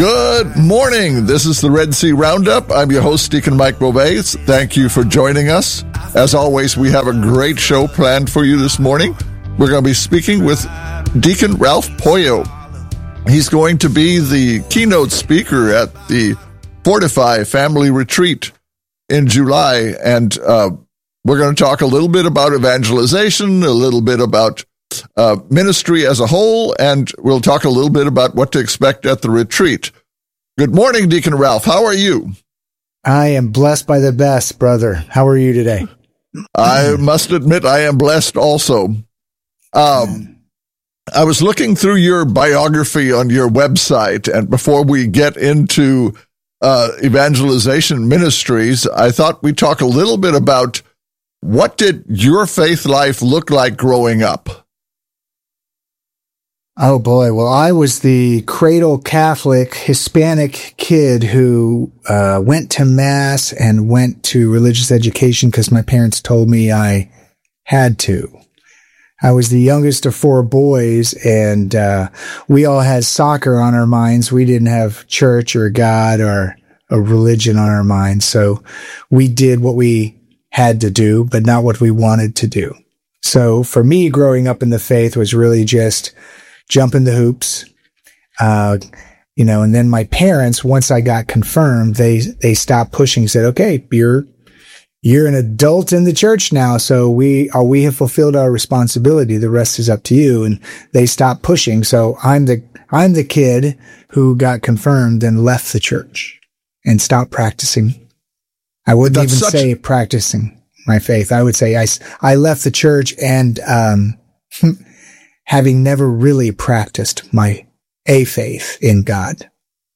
Good morning. This is the Red Sea Roundup. I'm your host, Deacon Mike Beauvais. Thank you for joining us. As always, we have a great show planned for you this morning. We're going to be speaking with Deacon Ralph Poyo. He's going to be the keynote speaker at the Fortify Family Retreat in July, and we're going to talk a little bit about evangelization, a little bit about ministry as a whole, and we'll talk a little bit about what to expect at the retreat. Good morning, Deacon Ralph. How are you? I am blessed by the best, brother. How are you today? I must admit I am blessed also. I was looking through your biography on your website, and before we get into evangelization ministries, I thought we'd talk a little bit about what did your faith life look like growing up? Oh, boy. Well, I was the cradle Catholic Hispanic kid who went to Mass and went to religious education because my parents told me I had to. I was the youngest of four boys, and we all had soccer on our minds. We didn't have church or God or a religion on our minds. So we did what we had to do, but not what we wanted to do. So for me, growing up in the faith was really just jumping the hoops, and then my parents, once I got confirmed, they stopped pushing, said, okay, you're an adult in the church now, so we have fulfilled our responsibility. The rest is up to you. And they stopped pushing. So I'm the kid who got confirmed and left the church and stopped practicing. I wouldn't even say practicing my faith. I would say I left the church and, having never really practiced my faith in God.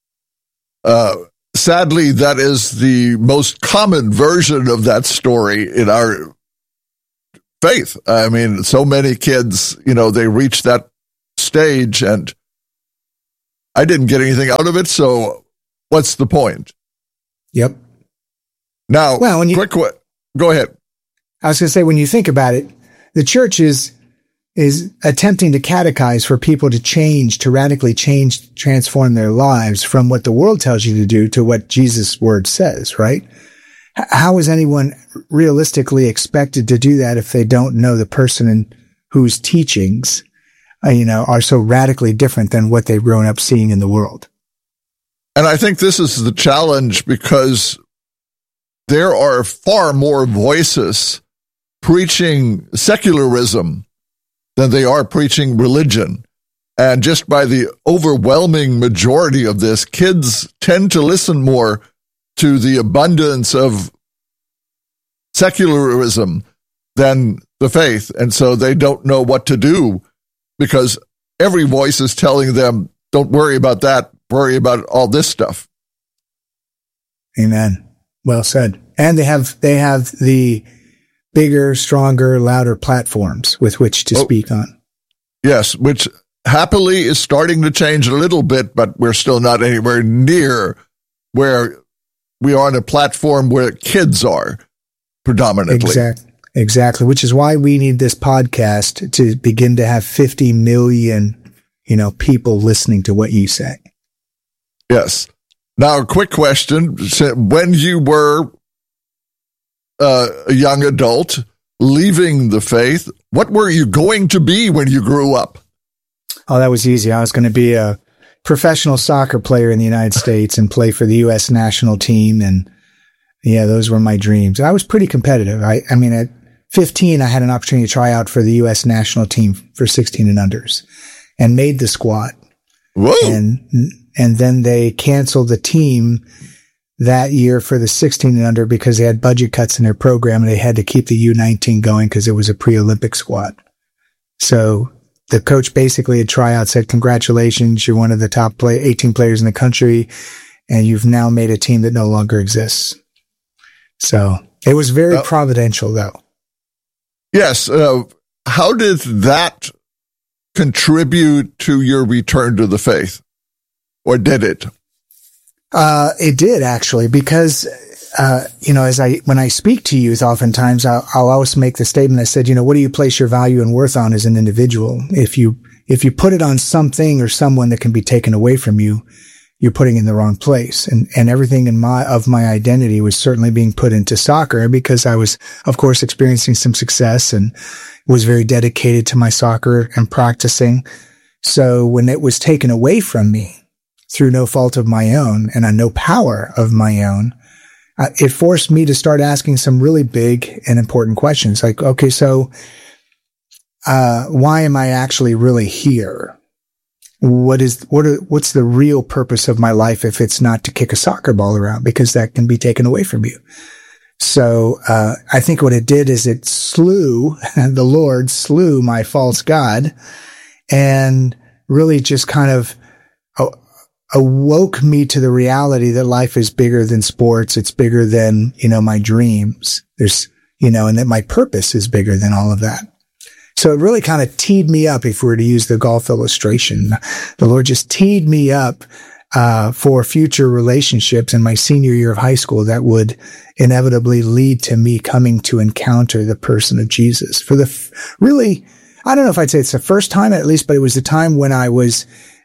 Sadly, that is the most common version of that story in our faith. I mean, so many kids, they reach that stage, and I didn't get anything out of it, so what's the point? Yep. Now, go ahead. I was going to say, when you think about it, the church is attempting to catechize for people to change, to radically change, transform their lives from what the world tells you to do to what Jesus' word says, right? How is anyone realistically expected to do that if they don't know the person whose teachings, are so radically different than what they've grown up seeing in the world? And I think this is the challenge, because there are far more voices preaching secularism than they are preaching religion. And just by the overwhelming majority of this, kids tend to listen more to the abundance of secularism than the faith. And so they don't know what to do, because every voice is telling them, don't worry about that, worry about all this stuff. Amen. Well said. And they have the bigger, stronger, louder platforms with which to speak on. Yes, which happily is starting to change a little bit, but we're still not anywhere near where we are on a platform where kids are predominantly. Exactly, which is why we need this podcast to begin to have 50 million, people listening to what you say. Yes. Now, a quick question. When you were a young adult, leaving the faith, what were you going to be when you grew up? Oh, that was easy. I was going to be a professional soccer player in the United States and play for the U.S. national team. And yeah, those were my dreams. I was pretty competitive. I mean, at 15, I had an opportunity to try out for the U.S. national team for 16 and unders and made the squad. Whoa. And then they canceled the team that year for the 16 and under because they had budget cuts in their program, and they had to keep the U19 going because it was a pre-Olympic squad. So the coach basically at tryout said, congratulations, you're one of the top 18 players in the country, and you've now made a team that no longer exists. So it was very providential, though. Yes. How did that contribute to your return to the faith? Or did it? It did, actually, because, when I speak to youth, oftentimes I'll always make the statement. I said, what do you place your value and worth on as an individual? If you put it on something or someone that can be taken away from you, you're putting in the wrong place. And everything of my identity was certainly being put into soccer because I was, of course, experiencing some success and was very dedicated to my soccer and practicing. So when it was taken away from me through no fault of my own and on no power of my own, it forced me to start asking some really big and important questions. Like, okay, so, why am I actually really here? What's the real purpose of my life if it's not to kick a soccer ball around? Because that can be taken away from you. So, I think what it did is the Lord slew my false God and really just kind of awoke me to the reality that life is bigger than sports. It's bigger than, my dreams. And that my purpose is bigger than all of that. So it really kind of teed me up, if we were to use the golf illustration. The Lord just teed me up for future relationships in my senior year of high school that would inevitably lead to me coming to encounter the person of Jesus. For really, I don't know if I'd say it's the first time at least, but it was the time when I was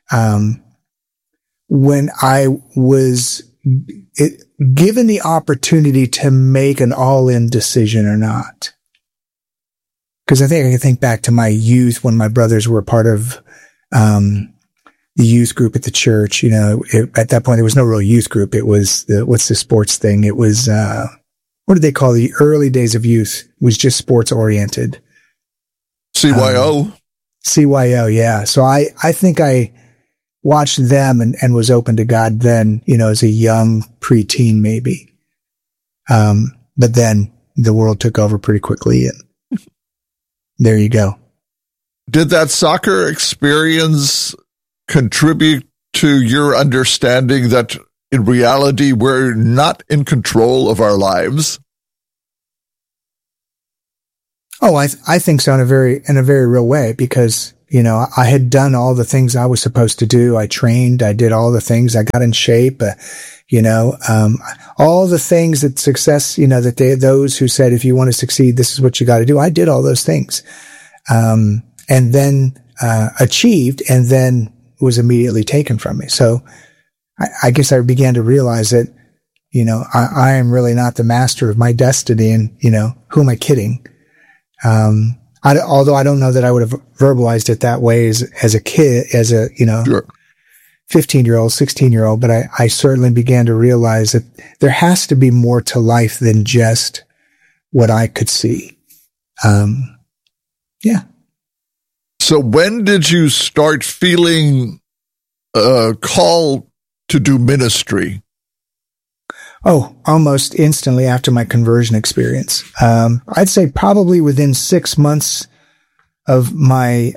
given the opportunity to make an all-in decision or not. Because I think I can think back to my youth when my brothers were part of the youth group at the church. At that point, there was no real youth group. It was what's the sports thing? It was, what did they call the early days of youth? It was just sports oriented. CYO. CYO, yeah. So I think I watched them and was open to God then, as a young preteen maybe. But then the world took over pretty quickly and there you go. Did that soccer experience contribute to your understanding that in reality we're not in control of our lives? Oh, I think so in a very real way because, I had done all the things I was supposed to do. I trained, I did all the things, I got in shape, all the things that success, those who said, if you want to succeed, this is what you got to do. I did all those things. And then, achieved and then was immediately taken from me. So I guess I began to realize that, I am really not the master of my destiny and, who am I kidding? Although I don't know that I would have verbalized it that way as a kid, sure. 15-year-old, 16-year-old, but I certainly began to realize that there has to be more to life than just what I could see. Yeah. So when did you start feeling a call to do ministry? Oh, almost instantly after my conversion experience. I'd say probably within 6 months of my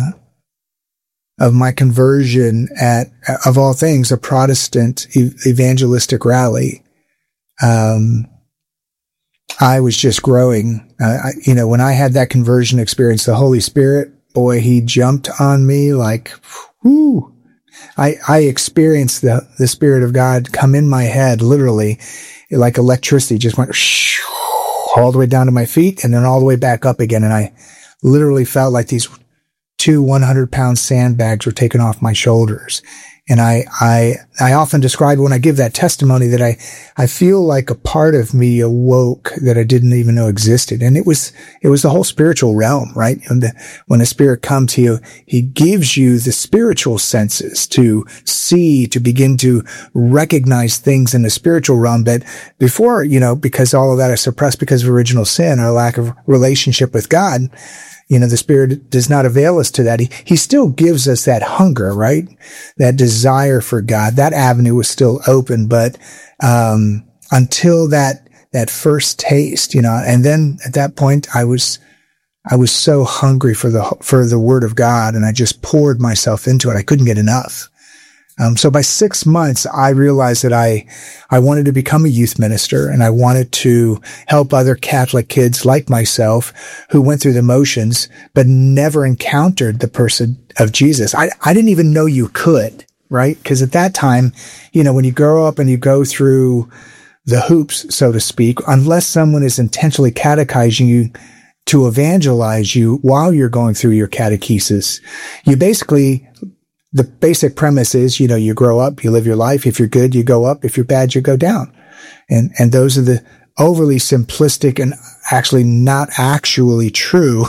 conversion at, of all things, a Protestant evangelistic rally. I was just growing. When I had that conversion experience, the Holy Spirit, boy, he jumped on me like, whoo. I experienced the Spirit of God come in my head, literally, like electricity, just went all the way down to my feet and then all the way back up again. And I literally felt like these 2 100-pound sandbags were taken off my shoulders. And I often describe when I give that testimony that I feel like a part of me awoke that I didn't even know existed. And it was the whole spiritual realm, right? And when a spirit comes to you, he gives you the spiritual senses to see, to begin to recognize things in the spiritual realm. But before, because all of that is suppressed because of original sin or lack of relationship with God, the Spirit does not avail us to that. He still gives us that hunger, right? That desire for God. That avenue was still open, but, until that first taste, and then at that point I was so hungry for the Word of God and I just poured myself into it. I couldn't get enough. So by 6 months, I realized that I wanted to become a youth minister and I wanted to help other Catholic kids like myself who went through the motions, but never encountered the person of Jesus. I didn't even know you could, right? Because at that time, when you grow up and you go through the hoops, so to speak, unless someone is intentionally catechizing you to evangelize you while you're going through your catechesis, you basically the basic premise is, you grow up, you live your life. If you're good, you go up. If you're bad, you go down. And those are the overly simplistic and actually not actually true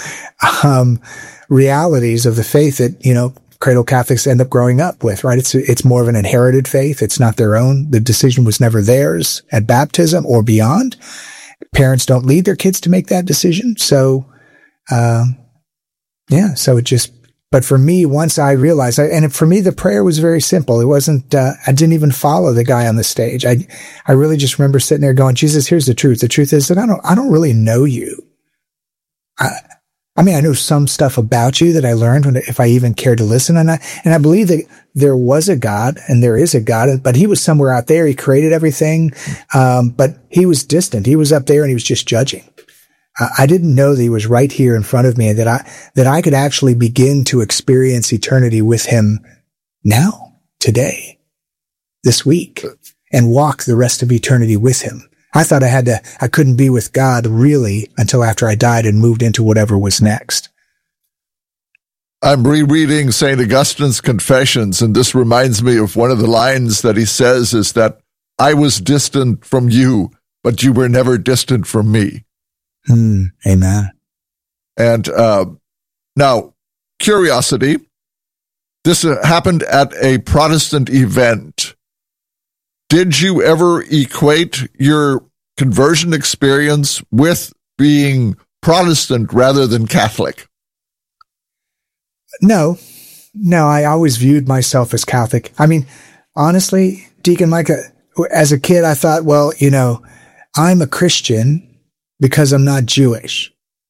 realities of the faith that, cradle Catholics end up growing up with, right? It's more of an inherited faith. It's not their own. The decision was never theirs at baptism or beyond. Parents don't lead their kids to make that decision. So, so it just, but for me, once I realized, for me, the prayer was very simple. It wasn't, I didn't even follow the guy on the stage. I really just remember sitting there going, Jesus, here's the truth. The truth is that I don't really know you. I know some stuff about you that I learned if I even cared to listen. And I believe that there was a God and there is a God, but he was somewhere out there. He created everything. But he was distant. He was up there and he was just judging. I didn't know that he was right here in front of me and that I could actually begin to experience eternity with him now, today, this week, and walk the rest of eternity with him. I thought I couldn't be with God really until after I died and moved into whatever was next. I'm rereading St. Augustine's Confessions, and this reminds me of one of the lines that he says is that I was distant from you, but you were never distant from me. Amen. And now, curiosity, this happened at a Protestant event. Did you ever equate your conversion experience with being Protestant rather than Catholic? No, I always viewed myself as Catholic. Honestly, Deacon Mike, as a kid, I thought, well, I'm a Christian because I'm not Jewish.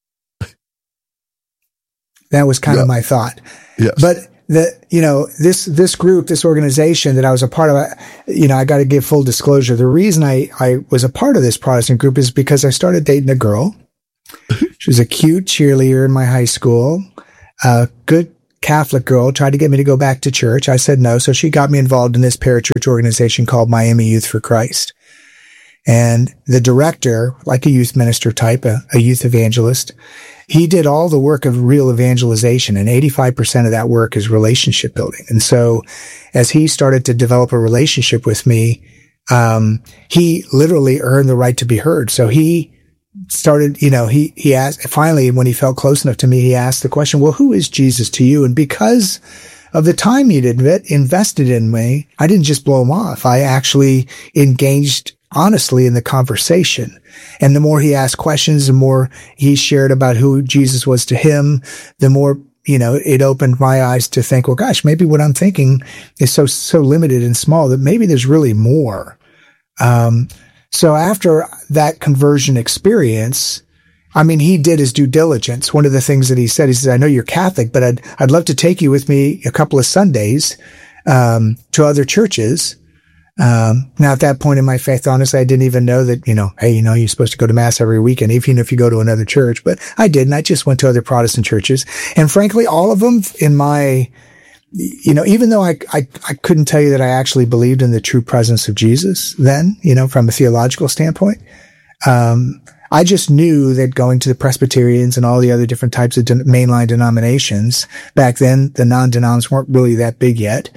That was kind of my thought. Yes. But this group, this organization that I was a part of, I got to give full disclosure. The reason I was a part of this Protestant group is because I started dating a girl. She was a cute cheerleader in my high school, a good Catholic girl, tried to get me to go back to church. I said no. So she got me involved in this parachurch organization called Miami Youth for Christ. And the director, like a youth minister type, a youth evangelist, he did all the work of real evangelization, and 85% of that work is relationship building. And so as he started to develop a relationship with me, he literally earned the right to be heard. So he started, he asked, finally, when he felt close enough to me, he asked the question, well, who is Jesus to you? And because of the time he'd invested in me, I didn't just blow him off. I actually engaged honestly in the conversation. And the more he asked questions, the more he shared about who Jesus was to him, the more, it opened my eyes to think, well, gosh, maybe what I'm thinking is so limited and small that maybe there's really more. So after that conversion experience, he did his due diligence. One of the things that he said, I know you're Catholic, but I'd love to take you with me a couple of Sundays, to other churches. Now at that point in my faith, honestly, I didn't even know that, hey, you're supposed to go to mass every weekend, even if you go to another church, but I didn't. I just went to other Protestant churches. And frankly, all of them in my, even though I couldn't tell you that I actually believed in the true presence of Jesus then, from a theological standpoint, I just knew that going to the Presbyterians and all the other different types of mainline denominations, back then, the non-denoms weren't really that big yet.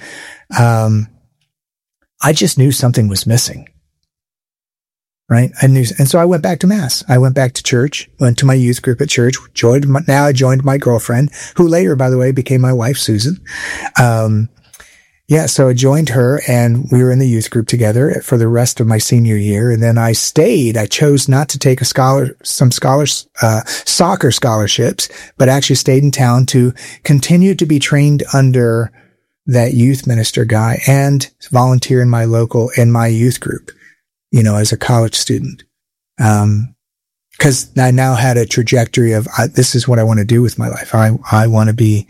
I just knew something was missing, right? And so I went back to mass. I went back to church, went to my youth group at church, I joined my girlfriend, who later, by the way, became my wife, Susan. So I joined her and we were in the youth group together for the rest of my senior year. And then I stayed. I chose not to take soccer scholarships, but actually stayed in town to continue to be trained under that youth minister guy and volunteer in my youth group, as a college student. Cause I now had a trajectory of, this is what I want to do with my life. I want to be,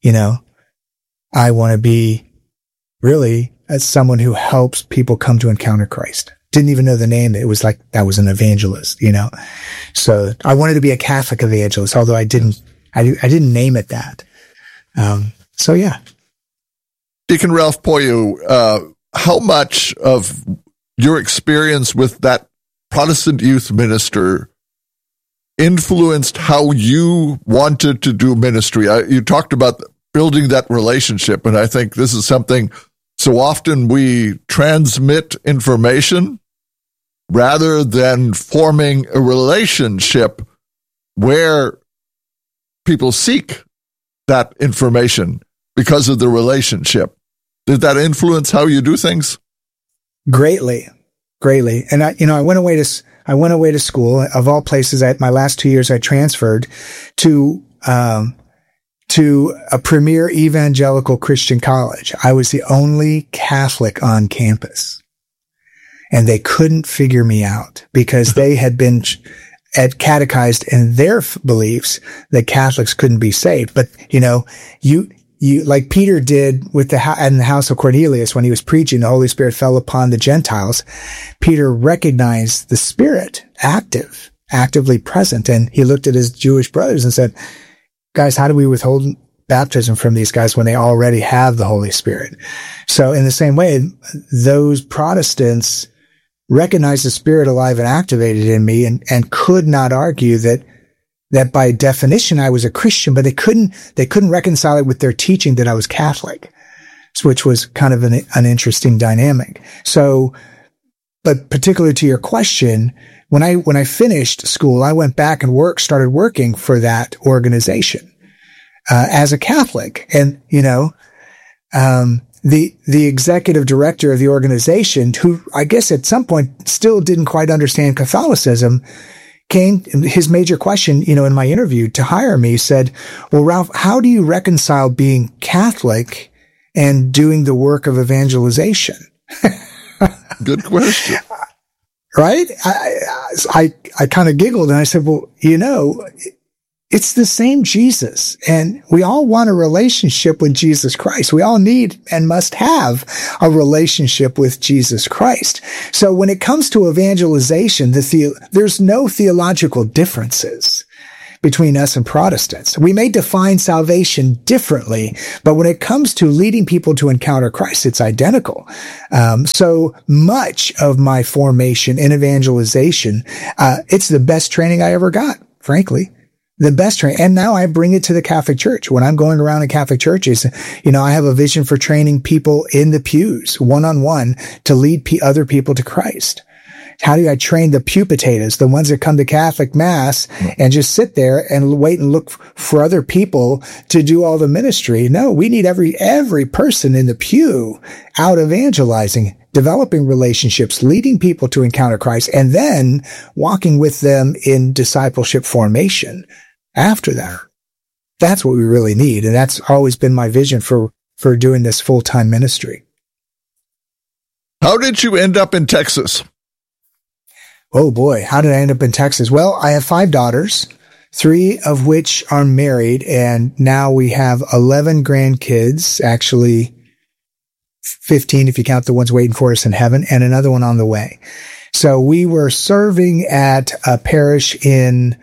I want to be really as someone who helps people come to encounter Christ. Didn't even know the name. It was like, that was an evangelist, So I wanted to be a Catholic evangelist, although I didn't name it that. So yeah. Deacon Ralph Poyo, how much of your experience with that Protestant youth minister influenced how you wanted to do ministry? You talked about building that relationship. And I think this is something, so often we transmit information rather than forming a relationship where people seek that information because of the relationship. Did that influence how you do things? Greatly. And I went away to school. Of all places, my last 2 years, I transferred to a premier evangelical Christian college. I was the only Catholic on campus, and they couldn't figure me out because they had been catechized in their beliefs that Catholics couldn't be saved. But, you like Peter did in the house of Cornelius when he was preaching, the Holy Spirit fell upon the Gentiles. Peter recognized the Spirit actively present. And he looked at his Jewish brothers and said, guys, how do we withhold baptism from these guys when they already have the Holy Spirit? So in the same way, those Protestants recognized the Spirit alive and activated in me and could not argue that by definition I was a Christian, but they couldn't reconcile it with their teaching that I was Catholic, which was kind of an interesting dynamic. So, but particularly to your question, when I finished school, I went back and started working for that organization, as a Catholic. And, the executive director of the organization, who I guess at some point still didn't quite understand Catholicism, his major question, in my interview to hire me said, well, Ralph, how do you reconcile being Catholic and doing the work of evangelization? Good question. Right? I kind of giggled and I said, well, it's the same Jesus, and we all want a relationship with Jesus Christ. We all need and must have a relationship with Jesus Christ. So when it comes to evangelization, there's no theological differences between us and Protestants. We may define salvation differently, but when it comes to leading people to encounter Christ, it's identical. So much of my formation in evangelization, it's the best training I ever got, frankly. The best training. And now I bring it to the Catholic Church. When I'm going around in Catholic churches, I have a vision for training people in the pews, one-on-one, to lead other people to Christ. How do I train the pew potatoes, the ones that come to Catholic Mass and just sit there and wait and look for other people to do all the ministry? No, we need every person in the pew out evangelizing, developing relationships, leading people to encounter Christ, and then walking with them in discipleship formation after that. That's what we really need. And that's always been my vision for doing this full-time ministry. How did you end up in Texas? Oh boy, how did I end up in Texas? Well, I have 5 daughters, 3 of which are married, and now we have 11 grandkids, actually 15 if you count the ones waiting for us in heaven, and another one on the way. So we were serving at a parish in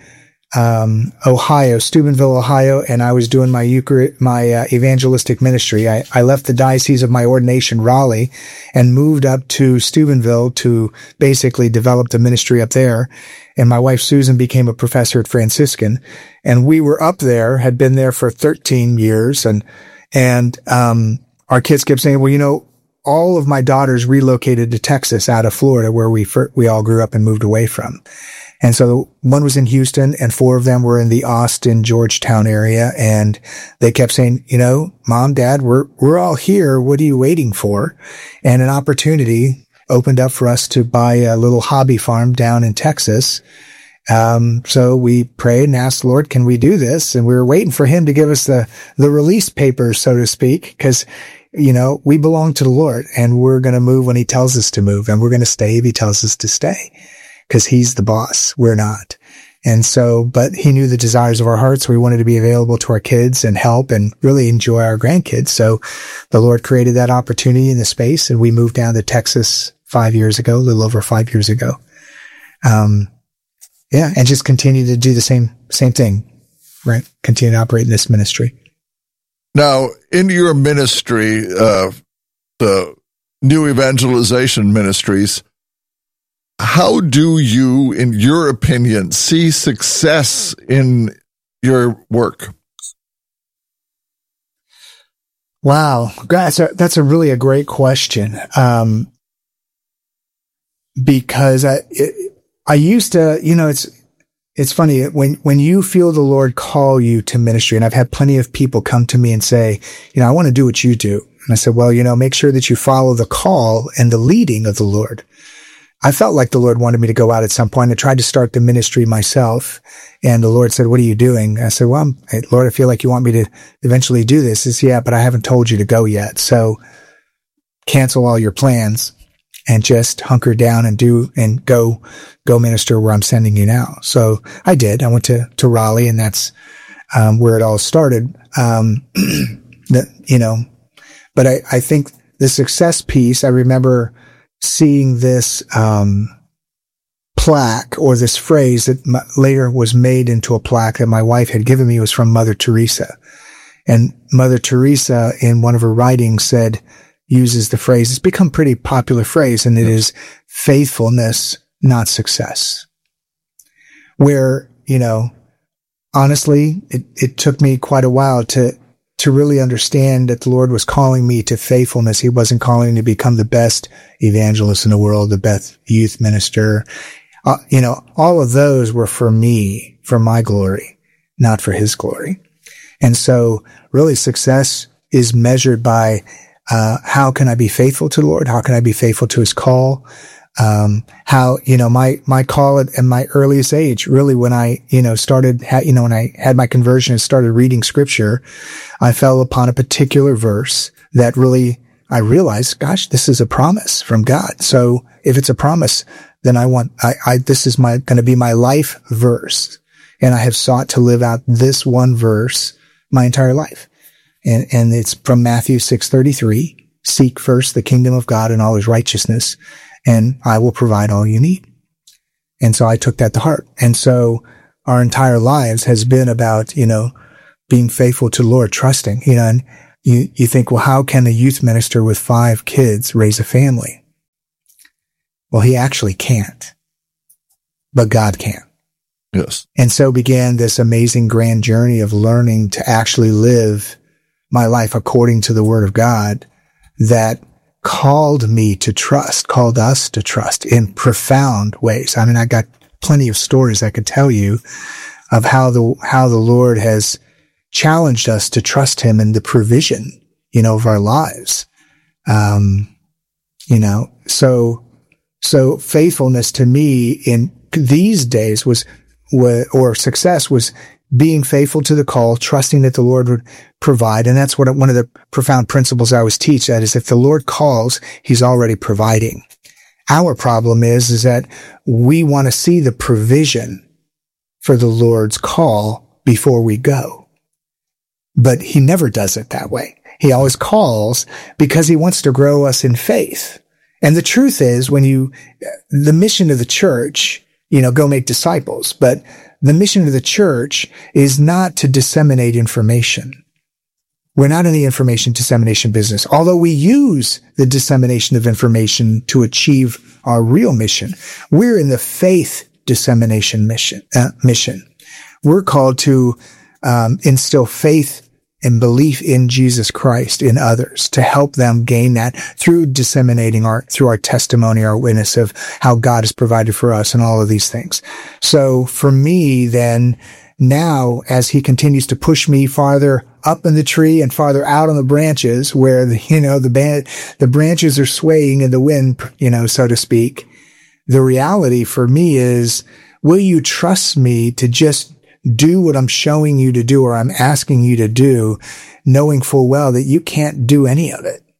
Ohio, Steubenville, Ohio, and I was doing my evangelistic ministry. I left the diocese of my ordination, Raleigh, and moved up to Steubenville to basically develop the ministry up there. And my wife, Susan, became a professor at Franciscan, and we were up there, had been there for 13 years, and our kids kept saying, well, all of my daughters relocated to Texas out of Florida, where we all grew up and moved away from. And so one was in Houston and 4 of them were in the Austin, Georgetown area. And they kept saying, Mom, Dad, we're all here. What are you waiting for? And an opportunity opened up for us to buy a little hobby farm down in Texas. So we prayed and asked the Lord, can we do this? And we were waiting for him to give us the release papers, so to speak, because we belong to the Lord and we're going to move when he tells us to move, and we're going to stay if he tells us to stay, because he's the boss. We're not. And so, but he knew the desires of our hearts. So we wanted to be available to our kids and help and really enjoy our grandkids. So the Lord created that opportunity in the space, and we moved down to Texas 5 years ago, a little over 5 years ago. And just continue to do the same thing, right? Continue to operate in this ministry. Now, in your ministry, the New Evangelization Ministries, how do you, in your opinion, see success in your work? Wow. That's a really a great question. Because I used to, it's funny when you feel the Lord call you to ministry, and I've had plenty of people come to me and say, I want to do what you do. And I said, well, make sure that you follow the call and the leading of the Lord. I felt like the Lord wanted me to go out at some point. I tried to start the ministry myself, and the Lord said, what are you doing? I said, well, Lord, I feel like you want me to eventually do this. He said, yeah, but I haven't told you to go yet. So cancel all your plans and just hunker down and go minister where I'm sending you now. So I did. I went to Raleigh, and that's where it all started. But I think the success piece, I remember seeing this plaque, or this phrase that later was made into a plaque that my wife had given me. It was from Mother Teresa. And Mother Teresa, in one of her writings, uses the phrase, it's become a pretty popular phrase, and it is faithfulness, not success. Where, honestly, it took me quite a while to really understand that the Lord was calling me to faithfulness. He wasn't calling me to become the best evangelist in the world, the best youth minister. All of those were for me, for my glory, not for his glory. And so really success is measured by how can I be faithful to the Lord? How can I be faithful to his call? How, my call at my earliest age, really when I, started, when I had my conversion and started reading scripture, I fell upon a particular verse that really, I realized, gosh, this is a promise from God. So if it's a promise, then this is going to be my life verse. And I have sought to live out this one verse my entire life. And it's from Matthew 6:33, seek first the kingdom of God and all his righteousness, and I will provide all you need. And so I took that to heart. And so our entire lives has been about, being faithful to the Lord, trusting, and you think, well, how can a youth minister with 5 kids raise a family? Well, he actually can't, but God can. Yes. And so began this amazing grand journey of learning to actually live my life according to the word of God that called us to trust in profound ways. I mean, I got plenty of stories I could tell you of how the Lord has challenged us to trust him in the provision, of our lives. So faithfulness to me in these days or success was being faithful to the call, trusting that the Lord would provide. And that's one of the profound principles I always teach, that is, if the Lord calls, he's already providing. Our problem is that we want to see the provision for the Lord's call before we go. But he never does it that way. He always calls because he wants to grow us in faith. And the truth is, the mission of the church, go make disciples, but the mission of the church is not to disseminate information. We're not in the information dissemination business, although we use the dissemination of information to achieve our real mission. We're in the faith dissemination mission. We're called to instill faith and belief in Jesus Christ in others, to help them gain that through disseminating through our testimony, our witness of how God has provided for us and all of these things. So for me then, now as he continues to push me farther up in the tree and farther out on the branches where the branches are swaying in the wind, so to speak, the reality for me is, will you trust me to just do what I'm showing you to do, or I'm asking you to do, knowing full well that you can't do any of it?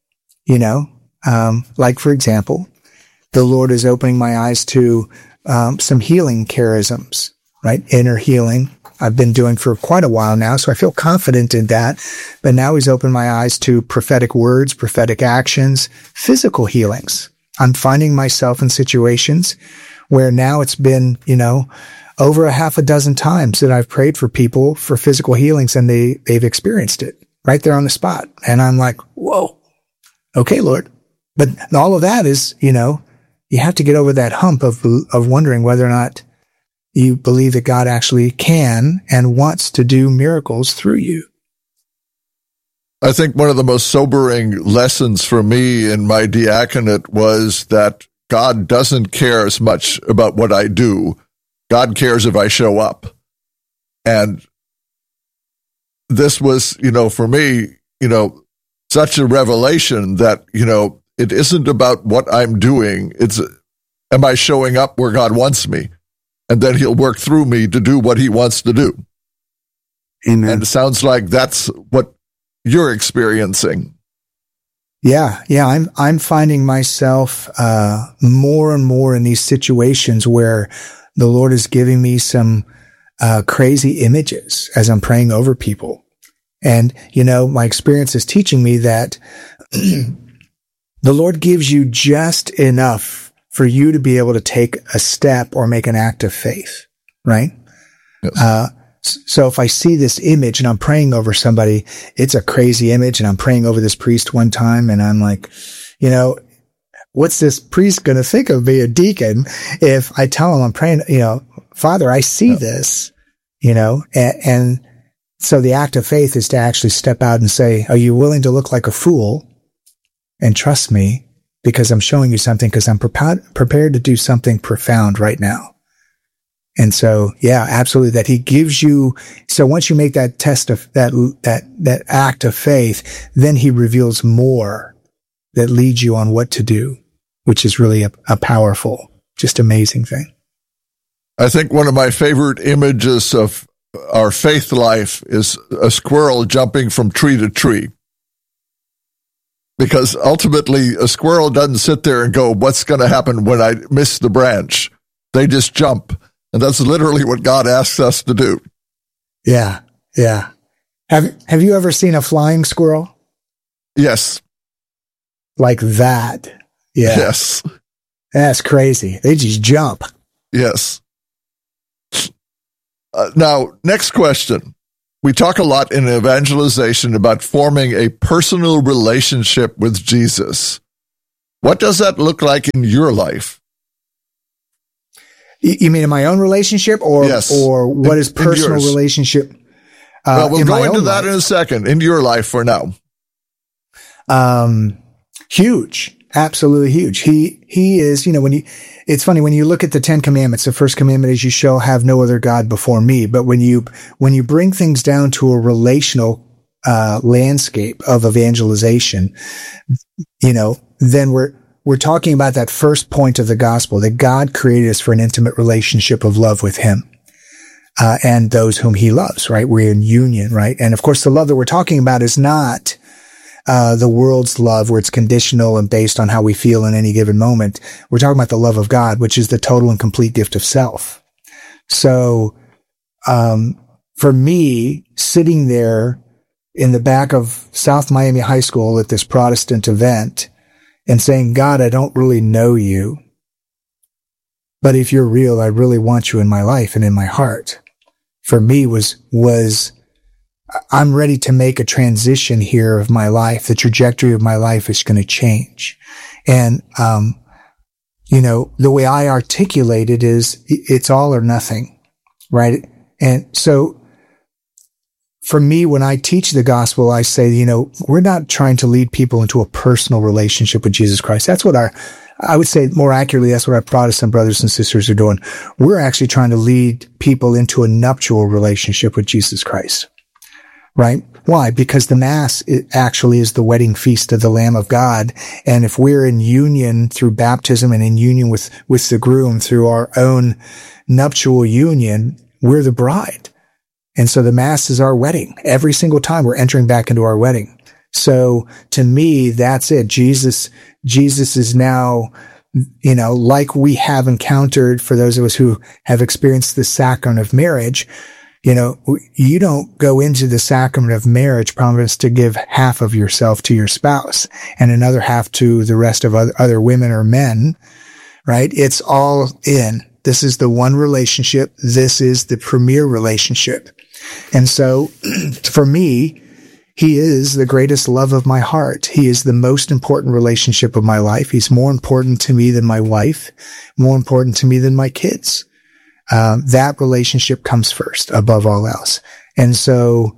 Like for example, the Lord is opening my eyes to some healing charisms, right? Inner healing. I've been doing for quite a while now, so I feel confident in that. But now he's opened my eyes to prophetic words, prophetic actions, physical healings. I'm finding myself in situations where now it's been, over a half a dozen times that I've prayed for people for physical healings, and they've experienced it right there on the spot. And I'm like, whoa, okay, Lord. But all of that is, you have to get over that hump of wondering whether or not you believe that God actually can and wants to do miracles through you. I think one of the most sobering lessons for me in my diaconate was that God doesn't care as much about what I do. God cares if I show up. And this was, for me, such a revelation that, it isn't about what I'm doing. It's, am I showing up where God wants me? And then he'll work through me to do what he wants to do. Amen. And it sounds like that's what you're experiencing. Yeah. I'm finding myself more and more in these situations where the Lord is giving me some crazy images as I'm praying over people. And, my experience is teaching me that the Lord gives you just enough for you to be able to take a step or make an act of faith, right? Yes. So if I see this image and I'm praying over somebody, it's a crazy image, and I'm praying over this priest one time, and I'm like, what's this priest going to think of me, a deacon, if I tell him I'm praying, Father, I see this, and so the act of faith is to actually step out and say, are you willing to look like a fool and trust me because I'm showing you something, because I'm prepared to do something profound right now. And so, yeah, absolutely, that he gives you. So once you make that test of that act of faith, then he reveals more that leads you on what to do, which is really a powerful, just amazing thing. I think one of my favorite images of our faith life is a squirrel jumping from tree to tree. Because ultimately, a squirrel doesn't sit there and go, what's going to happen when I miss the branch? They just jump. And that's literally what God asks us to do. Yeah. Have you ever seen a flying squirrel? Yes. Like that. Yeah. Yes. That's crazy. They just jump. Yes. Now, next question. We talk a lot in evangelization about forming a personal relationship with Jesus. What does that look like in your life? You mean in my own relationship, or yes. or what is personal relationship? Well, we'll go into that in a second. In your life for now. Huge, absolutely huge. He is. It's funny when you look at the 10 Commandments. The first commandment is, "You shall have no other god before me." But when you bring things down to a relational landscape of evangelization, then we're talking about that first point of the gospel, that God created us for an intimate relationship of love with him, and those whom he loves, right? We're in union, right? And of course, the love that we're talking about is not the world's love, where it's conditional and based on how we feel in any given moment. We're talking about the love of God, which is the total and complete gift of self. So, for me, sitting there in the back of South Miami High School at this Protestant event, and saying, God, I don't really know you, but if you're real, I really want you in my life and in my heart. For me was I'm ready to make a transition here of my life. The trajectory of my life is going to change. And, the way I articulate it is it's all or nothing, right? And so for me, when I teach the gospel, I say, we're not trying to lead people into a personal relationship with Jesus Christ. That's what I would say more accurately, that's what our Protestant brothers and sisters are doing. We're actually trying to lead people into a nuptial relationship with Jesus Christ, right? Why? Because the Mass actually is the wedding feast of the Lamb of God. And if we're in union through baptism and in union with the groom through our own nuptial union, we're the bride. And so the Mass is our wedding. Every single time we're entering back into our wedding. So to me, that's it. Jesus is now, like we have encountered, for those of us who have experienced the sacrament of marriage, you don't go into the sacrament of marriage promised to give half of yourself to your spouse and another half to the rest of other women or men, right? It's all in. This is the one relationship. This is the premier relationship. And so for me, he is the greatest love of my heart. He is the most important relationship of my life. He's more important to me than my wife, more important to me than my kids. That relationship comes first above all else. And so,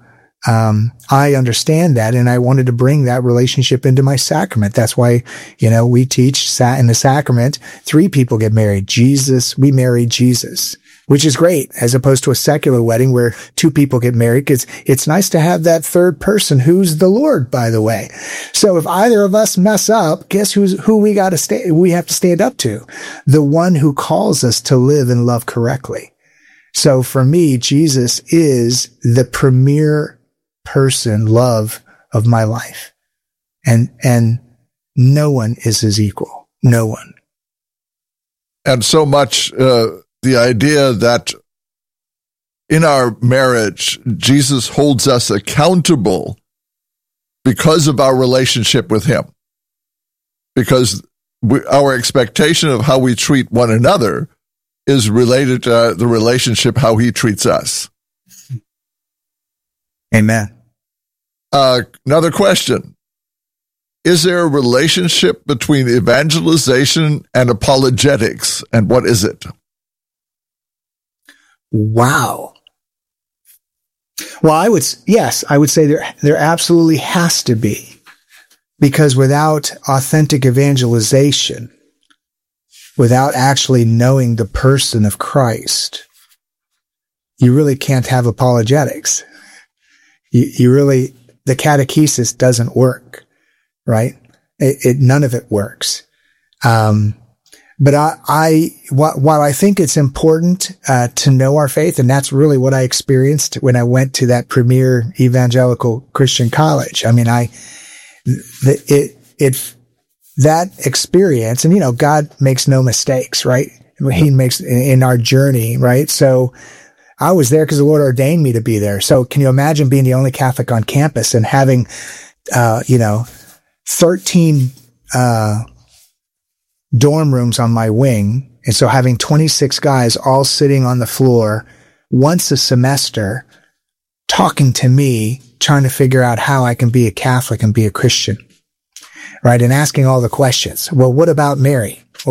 I understand that, and I wanted to bring that relationship into my sacrament. That's why, we teach in the sacrament, 3 people get married. We marry Jesus, which is great, as opposed to a secular wedding where 2 people get married, because it's nice to have that third person who's the Lord, by the way. So if either of us mess up, guess who we have to stand up to? The one who calls us to live and love correctly. So for me, Jesus is the premier love of my life. And no one is his equal. No one. And so much, the idea that in our marriage, Jesus holds us accountable because of our relationship with him. Because our expectation of how we treat one another is related to the relationship, how he treats us. Amen. Another question. Is there a relationship between evangelization and apologetics, and what is it? Wow. Well, I would say there absolutely has to be, because without authentic evangelization, without actually knowing the person of Christ, you really can't have apologetics. The catechesis doesn't work, right? None of it works. But while I think it's important, to know our faith, and that's really what I experienced when I went to that premier evangelical Christian college. I mean, that experience, and God makes no mistakes, right? He makes in our journey, right? So I was there because the Lord ordained me to be there. So can you imagine being the only Catholic on campus and having, 13, dorm rooms on my wing. And so having 26 guys all sitting on the floor once a semester, talking to me, trying to figure out how I can be a Catholic and be a Christian, right? And asking all the questions. Well, what about Mary?